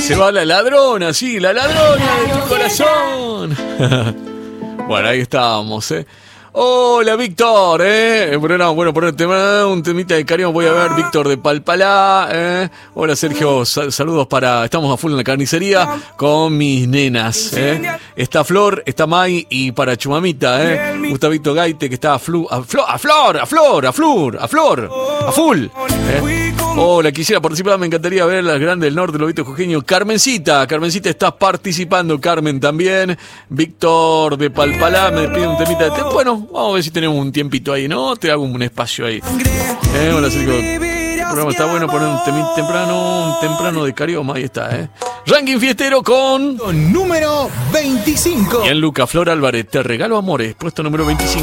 Se va la ladrona, sí, la ladrona de tu corazón. Bueno, ahí estábamos, Hola, Víctor, bueno, por el tema, un temita de cariño voy a ver, Víctor de Palpalá, Hola, Sergio, saludos estamos a full en la carnicería con mis nenas, Está Flor, está Mai y para Chumamita, Gustavito Gaite que está a full, Hola, quisiera participar, me encantaría ver las grandes del norte, Lobito Jujeño. Carmencita, estás participando, Carmen también. Víctor de Palpalá me pide un temita de bueno, vamos a ver si tenemos un tiempito ahí, ¿no? Te hago un espacio ahí. Hola, Sergio. El programa está bueno, poner un temprano de Carioma, ahí está, Ranking fiestero con número 25. Gianluca Flor Álvarez, te regalo amores, puesto número 25.